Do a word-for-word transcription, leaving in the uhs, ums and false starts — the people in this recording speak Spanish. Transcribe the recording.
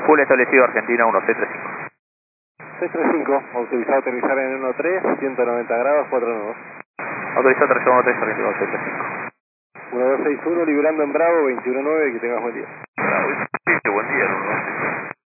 Full establecido Argentina uno seis tres cinco. seis tres cinco, autorizado a aterrizar en uno tres, ciento noventa grados, cuatro nudos. Autorizado aterrizar uno tres Argentina uno seis tres cinco. uno dos seis uno, liberando en Bravo, veintiuno nueve, que tengas buen día. Bravo, sí, buen día, uno dos seis uno.